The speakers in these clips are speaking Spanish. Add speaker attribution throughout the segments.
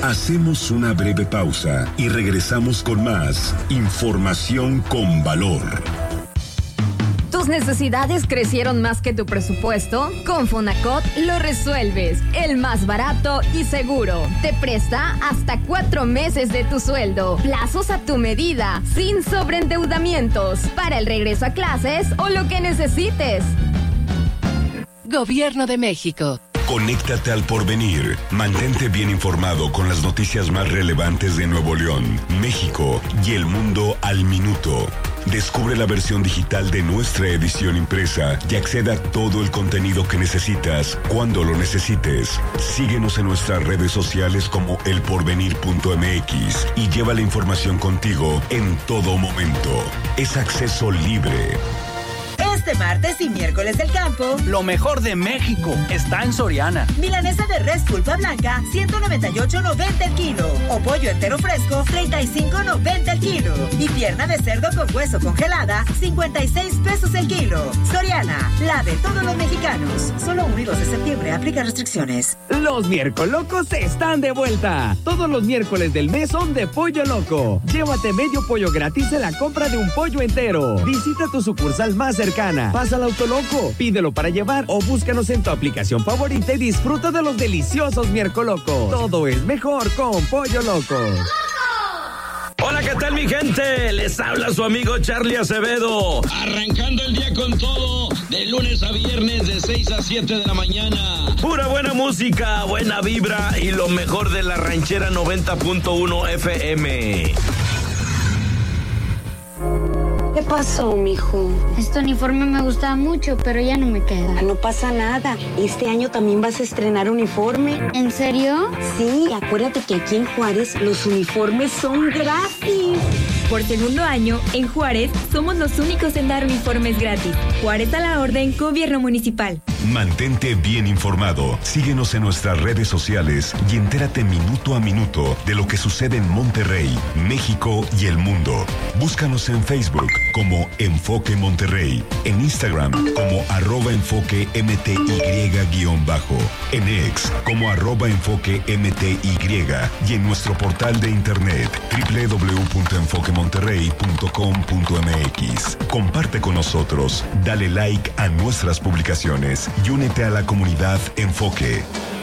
Speaker 1: Hacemos una breve pausa y regresamos con más información con valor.
Speaker 2: ¿Tus necesidades crecieron más que tu presupuesto? Con Fonacot lo resuelves. El más barato y seguro. Te presta hasta 4 meses de tu sueldo. Plazos a tu medida, sin sobreendeudamientos. Para el regreso a clases o lo que necesites.
Speaker 3: Gobierno de México.
Speaker 1: Conéctate al porvenir. Mantente bien informado con las noticias más relevantes de Nuevo León, México y el mundo al minuto. Descubre la versión digital de nuestra edición impresa y acceda a todo el contenido que necesitas cuando lo necesites. Síguenos en nuestras redes sociales como elporvenir.mx y lleva la información contigo en todo momento. Es acceso libre.
Speaker 4: Este martes y miércoles del campo,
Speaker 5: lo mejor de México está en Soriana.
Speaker 4: Milanesa de res pulpa blanca, 198.90 el kilo. O pollo entero fresco, 35.90 el kilo. Y pierna de cerdo con hueso congelada, 56 pesos el kilo. Soriana, la de todos los mexicanos. Solo 1 y 2 de septiembre, aplica restricciones.
Speaker 6: Los miércolocos están de vuelta. Todos los miércoles del mes son de Pollo Loco. Llévate medio pollo gratis en la compra de un pollo entero. Visita tu sucursal más cercana. Pasa al Autoloco, pídelo para llevar o búscanos en tu aplicación favorita y disfruta de los deliciosos miércolocos. Todo es mejor con Pollo Loco.
Speaker 7: Hola, ¿qué tal, mi gente? Les habla su amigo Charlie Acevedo. Arrancando el día con todo, de lunes a viernes de 6 a 7 de la mañana. Pura buena música, buena vibra y lo mejor de la ranchera 90.1 FM.
Speaker 8: ¿Qué pasó, mijo?
Speaker 9: Este uniforme me gustaba mucho, pero ya no me queda.
Speaker 8: No pasa nada. Este año también vas a estrenar uniforme.
Speaker 9: ¿En serio?
Speaker 8: Sí, acuérdate que aquí en Juárez los uniformes son gratis.
Speaker 10: Por segundo año, en Juárez, somos los únicos en dar uniformes gratis. Juárez a la orden, Gobierno Municipal.
Speaker 1: Mantente bien informado. Síguenos en nuestras redes sociales y entérate minuto a minuto de lo que sucede en Monterrey, México y el mundo. Búscanos en Facebook como Enfoque Monterrey, en Instagram como @enfoquemty_, en X como @enfoquemty y en nuestro portal de internet www.enfoquemonterrey.com.mx. Comparte con nosotros, dale like a nuestras publicaciones y únete a la comunidad Enfoque.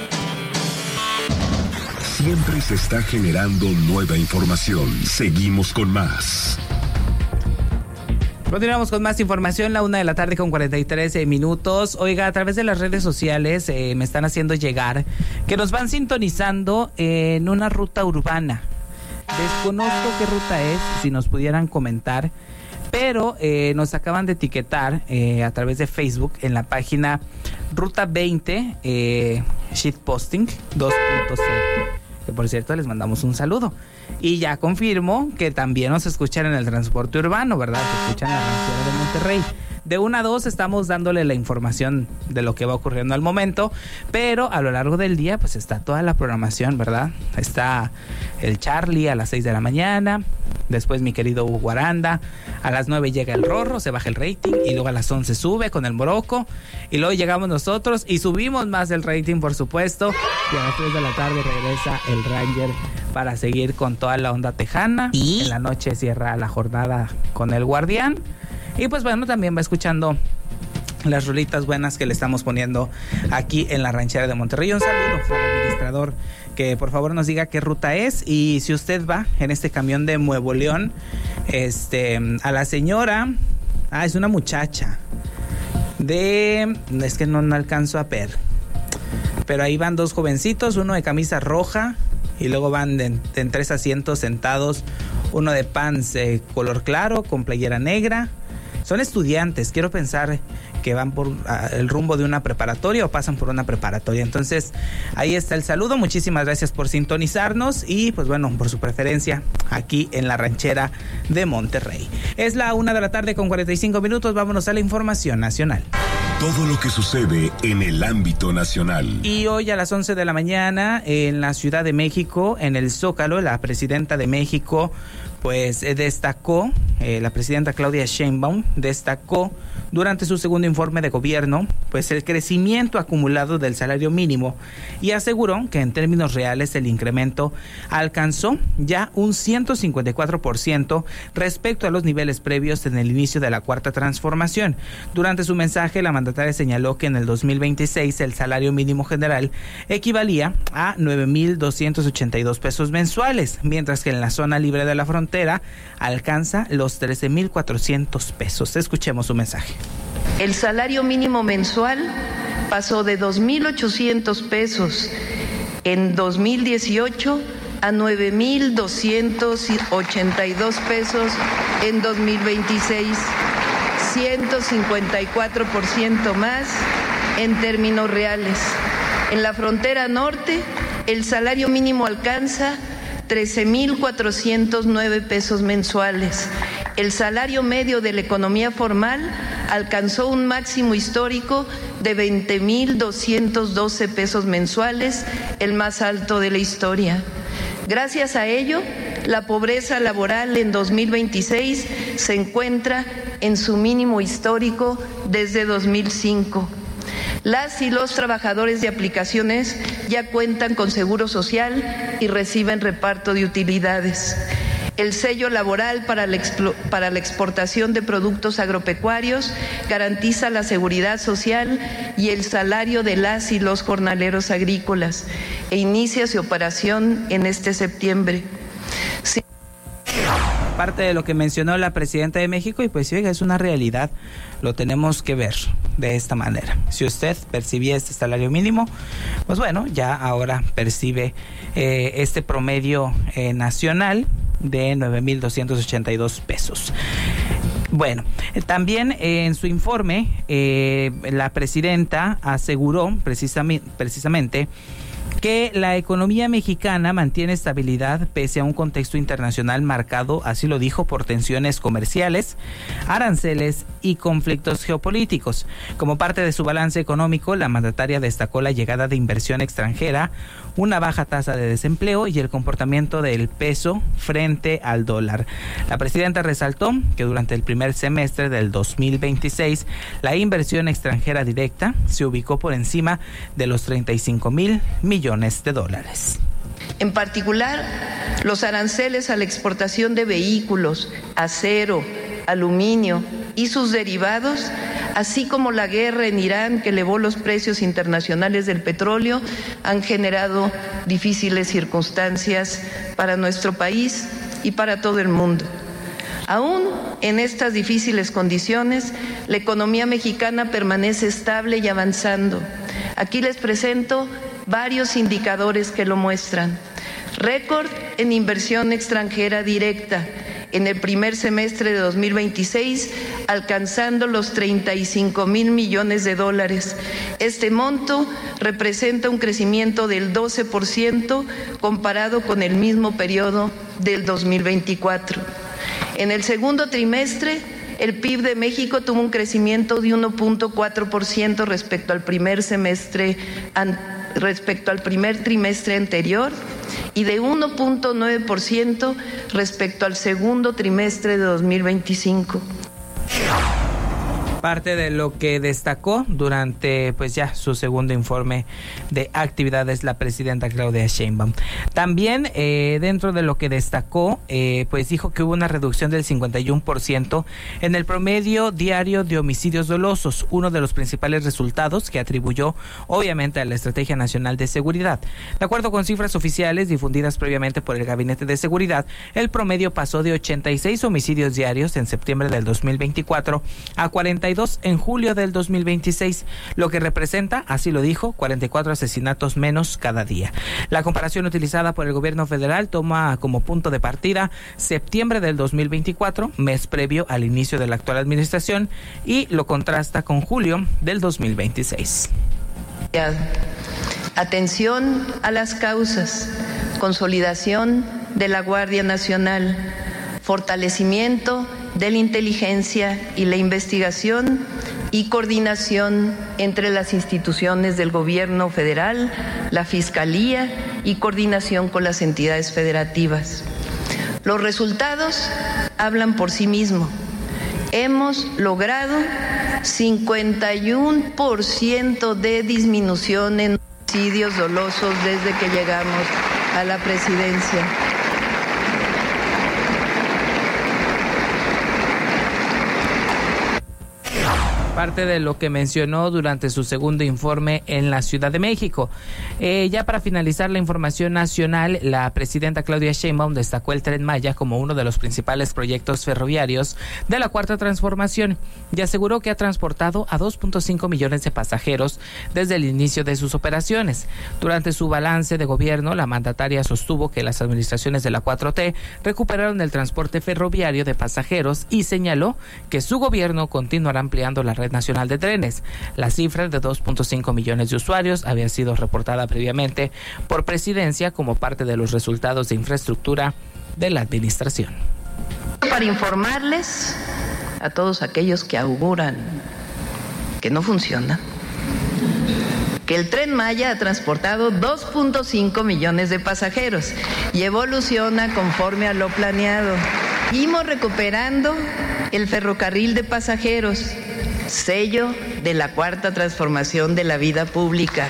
Speaker 1: Siempre se está generando nueva información. Seguimos con más.
Speaker 11: Continuamos con más información, la 1:43 p.m. Oiga, a través de las redes sociales me están haciendo llegar que nos van sintonizando en una ruta urbana. Desconozco qué ruta es, si nos pudieran comentar, pero nos acaban de etiquetar a través de Facebook en la página Ruta 20 Shitposting 2.0. Que por cierto les mandamos un saludo. Y ya confirmo que también nos escuchan en el transporte urbano, ¿verdad? Se escuchan en la ranchera de Monterrey. De 1 a 2 estamos dándole la información de lo que va ocurriendo al momento, pero a lo largo del día pues está toda la programación, ¿verdad? Está el Charlie a las 6 de la mañana, después mi querido Hugo Aranda, a las 9 llega el Rorro, se baja el rating y luego a las 11 sube con el Morocco y luego llegamos nosotros y subimos más el rating, por supuesto, y a las 3 de la tarde regresa el Ranger para seguir con toda la onda tejana. ¿Y? En la noche cierra la jornada con el Guardián. Y pues bueno, también va escuchando las rolitas buenas que le estamos poniendo aquí en la ranchera de Monterrey. Un saludo al administrador que por favor nos diga qué ruta es y si usted va en este camión de Nuevo León, a la señora, es una muchacha es que no alcanzo a ver, pero ahí van 2 jovencitos, uno de camisa roja y luego van en 3 asientos sentados, uno de pants color claro con playera negra. Son estudiantes, quiero pensar que van por el rumbo de una preparatoria o pasan por una preparatoria. Entonces, ahí está el saludo. Muchísimas gracias por sintonizarnos y, pues bueno, por su preferencia aquí en la ranchera de Monterrey. Es la 1:45 p.m. Vámonos a la información nacional.
Speaker 1: Todo lo que sucede en el ámbito nacional.
Speaker 11: Y hoy a las 11 de la mañana en la Ciudad de México, en el Zócalo, la presidenta de México, pues destacó, la presidenta Claudia Sheinbaum destacó durante su segundo informe de gobierno, pues el crecimiento acumulado del salario mínimo y aseguró que en términos reales el incremento alcanzó ya un 154% respecto a los niveles previos en el inicio de la Cuarta Transformación. Durante su mensaje, la mandataria señaló que en el 2026 el salario mínimo general equivalía a 9,282 pesos mensuales, mientras que en la zona libre de la frontera alcanza los 13,400 pesos. Escuchemos su mensaje.
Speaker 3: El salario mínimo mensual pasó de 2,800 pesos en 2018 a 9,282 pesos en 2026, 154% más en términos reales. En la frontera norte, el salario mínimo alcanza 13,409 pesos mensuales. El salario medio de la economía formal alcanzó un máximo histórico de 20,212 pesos mensuales, el más alto de la historia. Gracias a ello, la pobreza laboral en 2026 se encuentra en su mínimo histórico desde 2005. Las y los trabajadores de aplicaciones ya cuentan con seguro social y reciben reparto de utilidades. El sello laboral para la exportación de productos agropecuarios garantiza la seguridad social y el salario de las y los jornaleros agrícolas e inicia su operación en este septiembre. Sí.
Speaker 11: Parte de lo que mencionó la presidenta de México, y pues oiga, es una realidad, lo tenemos que ver de esta manera. Si usted percibía este salario mínimo, pues bueno, ya ahora percibe este promedio nacional de 9,282 pesos. Bueno, también en su informe la presidenta aseguró precisamente que la economía mexicana mantiene estabilidad pese a un contexto internacional marcado, así lo dijo, por tensiones comerciales, aranceles y conflictos geopolíticos. Como parte de su balance económico, la mandataria destacó la llegada de inversión extranjera, una baja tasa de desempleo y el comportamiento del peso frente al dólar. La presidenta resaltó que durante el primer semestre del 2026, la inversión extranjera directa se ubicó por encima de los 35,000 millones de dólares.
Speaker 3: En particular, los aranceles a la exportación de vehículos, acero, aluminio y sus derivados, así como la guerra en Irán que elevó los precios internacionales del petróleo, han generado difíciles circunstancias para nuestro país y para todo el mundo. Aún en estas difíciles condiciones, la economía mexicana permanece estable y avanzando. Aquí les presento varios indicadores que lo muestran. Récord en inversión extranjera directa en el primer semestre de 2026, alcanzando los 35,000 millones de dólares. Este monto representa un crecimiento del 12% comparado con el mismo periodo del 2024. En el segundo trimestre, el PIB de México tuvo un crecimiento de 1.4% respecto al primer trimestre anterior y de 1.9% respecto al segundo trimestre de 2025.
Speaker 11: Parte de lo que destacó durante pues ya su segundo informe de actividades la presidenta Claudia Sheinbaum. También dentro de lo que destacó, pues dijo que hubo una reducción del 51% en el promedio diario de homicidios dolosos, uno de los principales resultados que atribuyó obviamente a la Estrategia Nacional de Seguridad. De acuerdo con cifras oficiales difundidas previamente por el Gabinete de Seguridad, el promedio pasó de 86 homicidios diarios en septiembre del 2024 a 42 en julio del 2026, lo que representa, así lo dijo, 44 asesinatos menos cada día. La comparación utilizada por el gobierno federal toma como punto de partida septiembre del 2024, mes previo al inicio de la actual administración, y lo contrasta con julio del 2026.
Speaker 3: Atención a las causas, consolidación de la Guardia Nacional, fortalecimiento de la inteligencia y la investigación y coordinación entre las instituciones del gobierno federal, la Fiscalía y coordinación con las entidades federativas. Los resultados hablan por sí mismos. Hemos logrado 51% de disminución en homicidios dolosos desde que llegamos a la presidencia.
Speaker 11: Parte de lo que mencionó durante su segundo informe en la Ciudad de México. Ya para finalizar la información nacional, la presidenta Claudia Sheinbaum destacó el Tren Maya como uno de los principales proyectos ferroviarios de la Cuarta Transformación y aseguró que ha transportado a 2.5 millones de pasajeros desde el inicio de sus operaciones. Durante su balance de gobierno, la mandataria sostuvo que las administraciones de la 4T recuperaron el transporte ferroviario de pasajeros y señaló que su gobierno continuará ampliando la red nacional de trenes. La cifra de 2.5 millones de usuarios había sido reportada previamente por Presidencia como parte de los resultados de infraestructura de la administración.
Speaker 3: Para informarles a todos aquellos que auguran que no funciona, que el Tren Maya ha transportado 2.5 millones de pasajeros y evoluciona conforme a lo planeado. Seguimos recuperando el ferrocarril de pasajeros, sello de la Cuarta Transformación de la vida pública.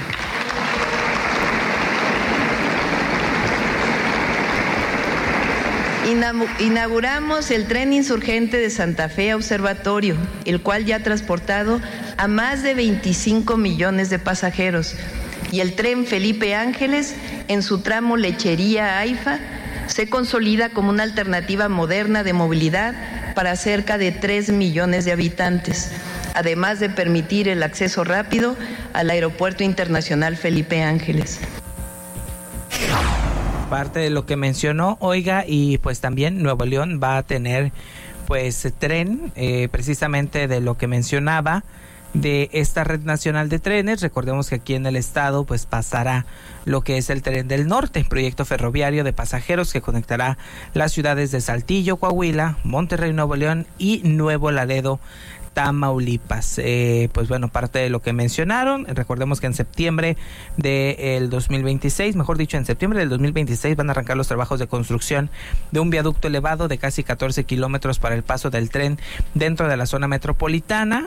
Speaker 3: Inauguramos el tren insurgente de Santa Fe a Observatorio, el cual ya ha transportado a más de 25 millones de pasajeros, y el tren Felipe Ángeles en su tramo Lechería a Haifa se consolida como una alternativa moderna de movilidad para cerca de 3 millones de habitantes, además de permitir el acceso rápido al Aeropuerto Internacional Felipe Ángeles.
Speaker 11: Parte de lo que mencionó, oiga, y pues también Nuevo León va a tener pues tren, precisamente de lo que mencionaba, de esta red nacional de trenes. Recordemos que aquí en el estado pues pasará lo que es el Tren del Norte, proyecto ferroviario de pasajeros que conectará las ciudades de Saltillo, Coahuila, Monterrey, Nuevo León y Nuevo Laredo, Tamaulipas. Pues bueno, parte de lo que mencionaron. Recordemos que en septiembre del 2026, mejor dicho, en septiembre del 2026 van a arrancar los trabajos de construcción de un viaducto elevado de casi 14 kilómetros para el paso del tren dentro de la zona metropolitana.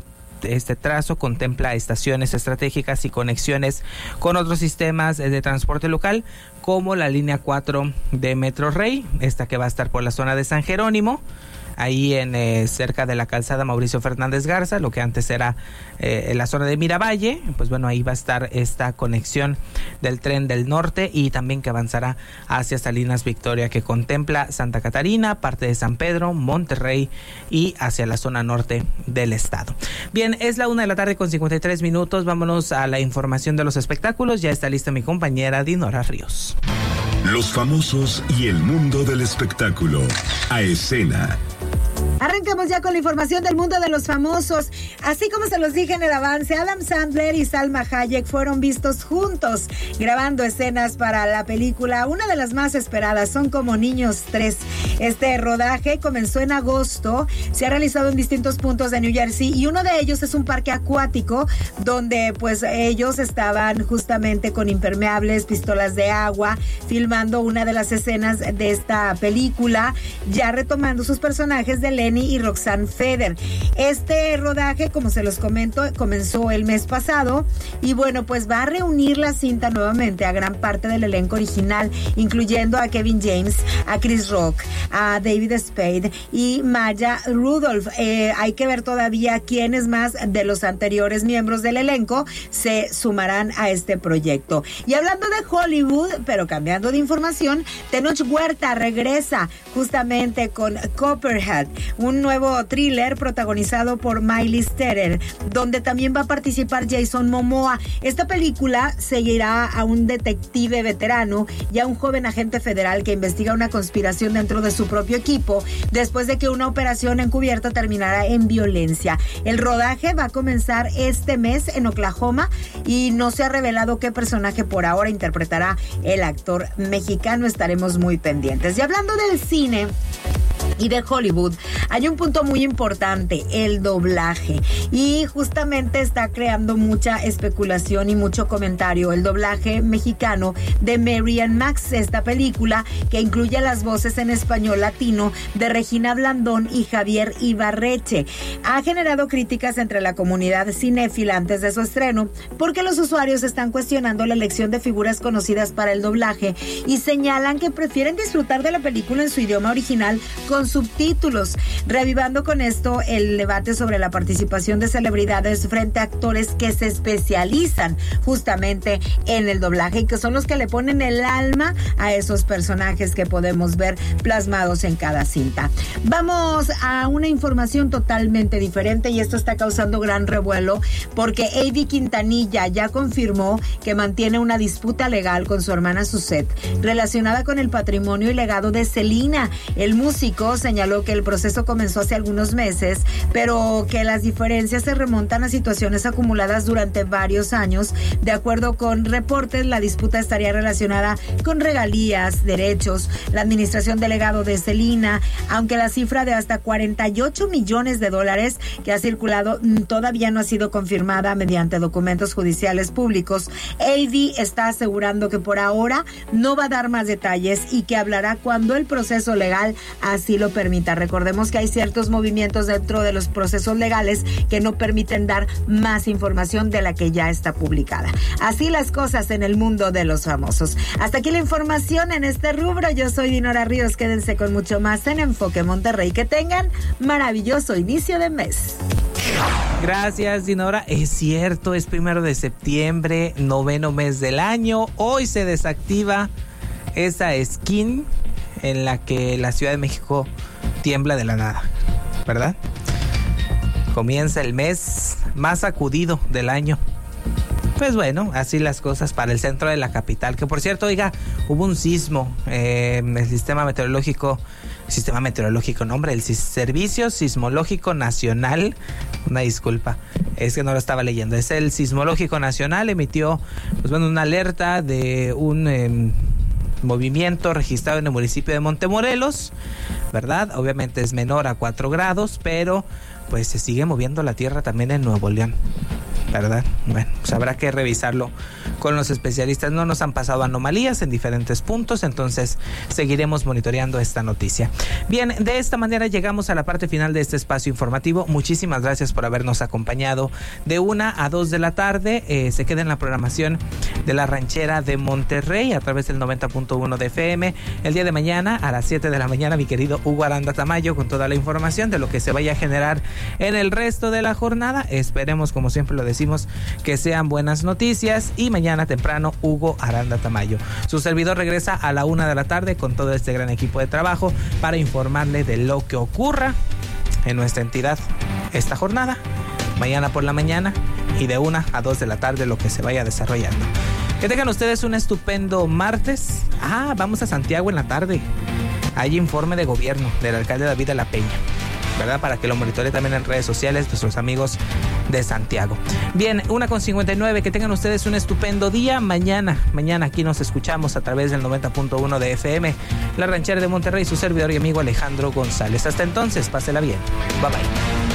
Speaker 11: Este trazo contempla estaciones estratégicas y conexiones con otros sistemas de transporte local, como la línea 4 de Metro Rey, esta que va a estar por la zona de San Jerónimo, ahí en cerca de la calzada Mauricio Fernández Garza, lo que antes era la zona de Miravalle. Pues bueno, ahí va a estar esta conexión del Tren del Norte, y también que avanzará hacia Salinas Victoria, que contempla Santa Catarina, parte de San Pedro, Monterrey y hacia la zona norte del estado. Bien, es la 1:53 p.m. Vámonos a la información de los espectáculos. Ya está lista mi compañera Dinora Ríos.
Speaker 1: Los famosos y el mundo del espectáculo. A escena.
Speaker 12: Arrancamos ya con la información del mundo de los famosos. Así como se los dije en el avance, Adam Sandler y Salma Hayek fueron vistos juntos grabando escenas para la película, una de las más esperadas, Son como niños 3. Este rodaje comenzó en agosto, se ha realizado en distintos puntos de New Jersey, y uno de ellos es un parque acuático donde pues ellos estaban justamente con impermeables, pistolas de agua, filmando una de las escenas de esta película, ya retomando sus personajes de Lenny y Roxanne Feder. Este rodaje, como se los comento, comenzó el mes pasado, y bueno, pues va a reunir la cinta nuevamente a gran parte del elenco original, incluyendo a Kevin James, a Chris Rock, a David Spade y Maya Rudolph. Hay que ver todavía quiénes más de los anteriores miembros del elenco se sumarán a este proyecto. Y hablando de Hollywood, pero cambiando de información, Tenoch Huerta regresa justamente con Copperhead, un nuevo thriller protagonizado por Miley Cyrus, donde también va a participar Jason Momoa. Esta película seguirá a un detective veterano y a un joven agente federal que investiga una conspiración dentro de su propio equipo después de que una operación encubierta terminara en violencia. El rodaje va a comenzar este mes en Oklahoma y no se ha revelado qué personaje por ahora interpretará el actor mexicano. Estaremos muy pendientes. Y hablando del cine, y de Hollywood, hay un punto muy importante, el doblaje. Y justamente está creando mucha especulación y mucho comentario el doblaje mexicano de Mary and Max, esta película que incluye las voces en español latino de Regina Blandón y Javier Ibarreche. Ha generado críticas entre la comunidad cinéfila antes de su estreno, porque los usuarios están cuestionando la elección de figuras conocidas para el doblaje y señalan que prefieren disfrutar de la película en su idioma original con subtítulos, revivando con esto el debate sobre la participación de celebridades frente a actores que se especializan justamente en el doblaje y que son los que le ponen el alma a esos personajes que podemos ver plasmados en cada cinta. Vamos a una información totalmente diferente y esto está causando gran revuelo porque Eddie Quintanilla ya confirmó que mantiene una disputa legal con su hermana Suzette relacionada con el patrimonio y legado de Selena. El músico señaló que el proceso comenzó hace algunos meses, pero que las diferencias se remontan a situaciones acumuladas durante varios años. De acuerdo con reportes, la disputa estaría relacionada con regalías, derechos, la administración del legado de Selena, aunque la cifra de hasta $48 millones que ha circulado todavía no ha sido confirmada mediante documentos judiciales públicos. Eddie está asegurando que por ahora no va a dar más detalles y que hablará cuando el proceso legal así lo permita. Recordemos que hay ciertos movimientos dentro de los procesos legales que no permiten dar más información de la que ya está publicada. Así las cosas en el mundo de los famosos. Hasta aquí la información en este rubro. Yo soy Dinora Ríos. Quédense con mucho más en Enfoque Monterrey. Que tengan maravilloso inicio de mes.
Speaker 11: Gracias, Dinora. Es cierto, es 1 de septiembre, 9º mes del año. Hoy se desactiva esa skin en la que la Ciudad de México tiembla de la nada, ¿verdad? Comienza el mes más sacudido del año. Pues bueno, así las cosas para el centro de la capital, que por cierto, oiga, hubo un sismo, el Servicio Sismológico Nacional, una disculpa, es que no lo estaba leyendo, es el Sismológico Nacional, emitió pues bueno, una alerta de un movimiento registrado en el municipio de Montemorelos, ¿verdad? Obviamente es menor a 4 grados, pero pues se sigue moviendo la tierra también en Nuevo León, ¿verdad? Bueno, pues habrá que revisarlo con los especialistas. No nos han pasado anomalías en diferentes puntos, entonces seguiremos monitoreando esta noticia. Bien, de esta manera llegamos a la parte final de este espacio informativo. Muchísimas gracias por habernos acompañado de 1 a 2 de la tarde. Se queda en la programación de La Ranchera de Monterrey a través del 90.1 de FM. El día de mañana a las 7 de la mañana, mi querido Hugo Aranda Tamayo con toda la información de lo que se vaya a generar en el resto de la jornada. Esperemos, como siempre lo decimos, que sean buenas noticias y mañana temprano Hugo Aranda Tamayo. Su servidor regresa a la 1 de la tarde con todo este gran equipo de trabajo para informarle de lo que ocurra en nuestra entidad esta jornada, mañana por la mañana y de 1 a 2 de la tarde lo que se vaya desarrollando. Que tengan ustedes un estupendo martes. Vamos a Santiago en la tarde. Hay informe de gobierno del alcalde David de la Peña, ¿verdad? Para que lo monitoree también en redes sociales nuestros amigos de Santiago. Bien, 1:59, que tengan ustedes un estupendo día. Mañana aquí nos escuchamos a través del 90.1 de FM, La Ranchera de Monterrey, su servidor y amigo Alejandro González. Hasta entonces, pásela bien. Bye bye.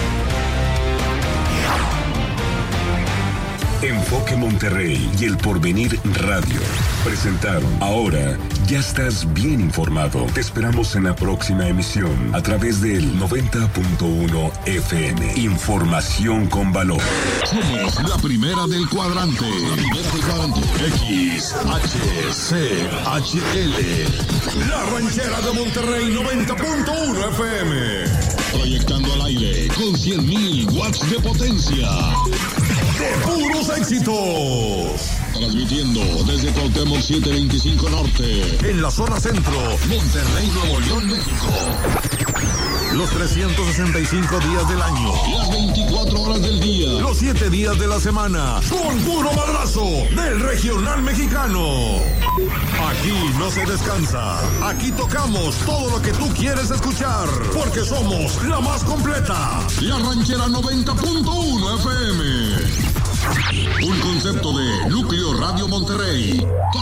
Speaker 1: Enfoque Monterrey y El Porvenir Radio presentaron Ahora ya estás bien informado. Te esperamos en la próxima emisión a través del 90.1 FM. Información con valor.
Speaker 13: Somos la primera del cuadrante. XHCHL. La Ranchera de Monterrey 90.1 FM. Proyectando al aire con 100,000 watts de potencia. ¡De puros éxitos! Transmitiendo desde Cuauhtémoc 725 Norte, en la zona centro, Monterrey, Nuevo León, México. Los 365 días del año, las 24 horas del día, los 7 días de la semana, con puro madrazo del regional mexicano. Aquí no se descansa, aquí tocamos todo lo que tú quieres escuchar, porque somos la más completa. La Ranchera 90.1 FM. Un concepto de Núcleo Radio Monterrey.